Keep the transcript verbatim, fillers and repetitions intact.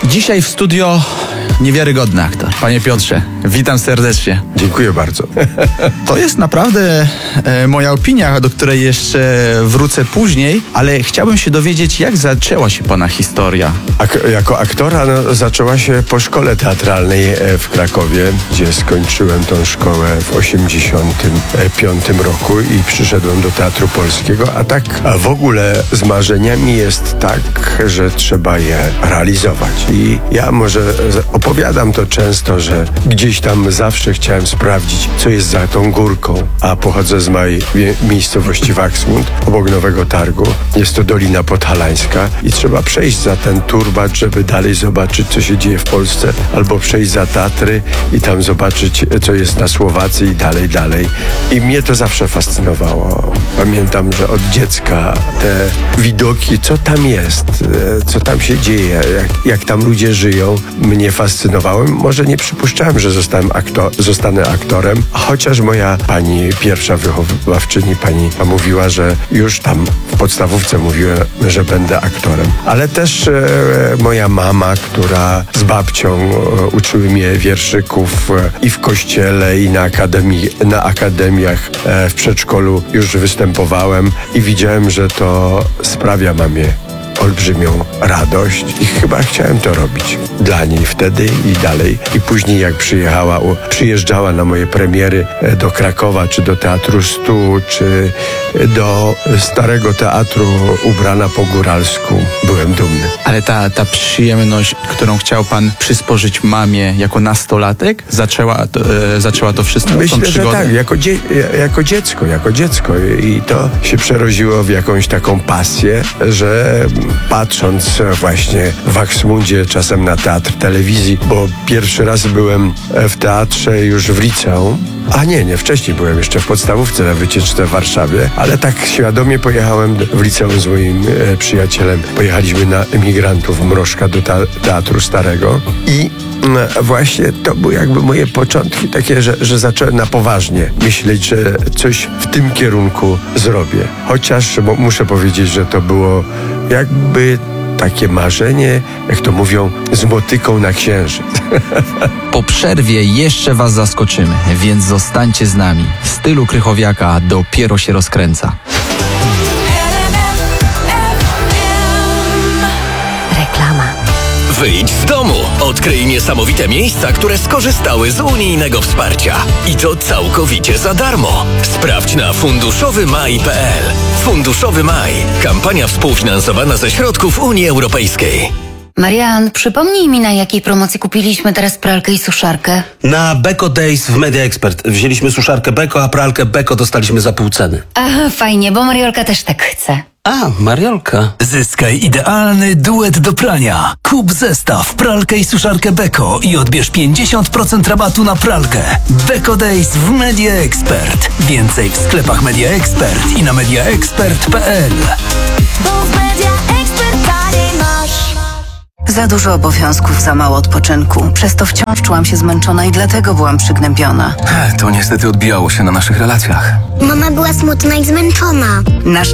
Dzisiaj w studio niewiarygodny aktor. Panie Piotrze, witam serdecznie. Dziękuję bardzo. To jest naprawdę e, moja opinia, do której jeszcze wrócę później, ale chciałbym się dowiedzieć, jak zaczęła się pana historia. Ak- jako aktora no, zaczęła się po szkole teatralnej w Krakowie, gdzie skończyłem tą szkołę w osiemdziesiątym piątym roku i przyszedłem do Teatru Polskiego, a tak a w ogóle z marzeniami jest tak, że trzeba je realizować. I ja może opowiadam to często, że gdzieś tam zawsze chciałem sprawdzić, co jest za tą górką, a pochodzę z małej miejscowości Wachsmund, obok Nowego Targu. Jest to Dolina Podhalańska i trzeba przejść za ten turbacz, żeby dalej zobaczyć, co się dzieje w Polsce, albo przejść za Tatry i tam zobaczyć, co jest na Słowacji i dalej, dalej. I mnie to zawsze fascynowało. Pamiętam, że od dziecka te widoki, co tam jest, co tam się dzieje, jak, jak tam ludzie żyją, mnie fascynowało. Może nie przypuszczałem, że zostałem aktor, zostanę aktorem, chociaż moja pani pierwsza wychowawczyni, pani mówiła, że już tam w podstawówce mówiła, że będę aktorem. Ale też e, moja mama, która z babcią e, uczyły mnie wierszyków e, i w kościele, i na, akademii, na akademiach e, w przedszkolu już występowałem i widziałem, że to sprawia mamie olbrzymią radość i chyba chciałem to robić dla niej wtedy i dalej. I później jak przyjechała, przyjeżdżała na moje premiery do Krakowa, czy do Teatru Stu, czy do Starego Teatru ubrana po góralsku, byłem dumny. Ale ta, ta przyjemność, którą chciał pan przysporzyć mamie jako nastolatek, zaczęła to, e, zaczęła to wszystko, Myślę, tą przygodę? że tak, jako, dzie- jako dziecko, jako dziecko i to się przerodziło w jakąś taką pasję, że patrząc właśnie w Wachsmundzie, czasem na teatr telewizji, bo pierwszy raz byłem w teatrze już w liceum, a nie, nie, wcześniej byłem jeszcze w podstawówce na wycieczce w Warszawie, ale tak świadomie pojechałem w liceum z moim e, przyjacielem. Pojechaliśmy na emigrantów Mrożka do ta- Teatru Starego i e, właśnie to były jakby moje początki takie, że, że zacząłem na poważnie myśleć, że coś w tym kierunku zrobię. Chociaż bo muszę powiedzieć, że to było jakby takie marzenie, jak to mówią, z motyką na księżyc. Po przerwie jeszcze was zaskoczymy, więc zostańcie z nami. W stylu Krychowiaka dopiero się rozkręca. Reklama. Wyjdź z domu. Odkryj niesamowite miejsca, które skorzystały z unijnego wsparcia. I to całkowicie za darmo. Sprawdź na funduszowymaj kropka pe el. Funduszowy Maj. Kampania współfinansowana ze środków Unii Europejskiej. Marian, przypomnij mi, na jakiej promocji kupiliśmy teraz pralkę i suszarkę. Na Beko Days w Media Expert. Wzięliśmy suszarkę Beko, a pralkę Beko dostaliśmy za pół ceny. Aha, fajnie, bo Mariolka też tak chce. A, Mariolka. Zyskaj idealny duet do prania. Kup zestaw pralkę i suszarkę Beko i odbierz pięćdziesiąt procent rabatu na pralkę. Beko Days w Media Expert. Więcej w sklepach Media Expert i na media expert kropka pe el. Bo w Media Expert taniej masz. Za dużo obowiązków, za mało odpoczynku. Przez to wciąż czułam się zmęczona i dlatego byłam przygnębiona. To niestety odbijało się na naszych relacjach. Mama była smutna i zmęczona. Nasz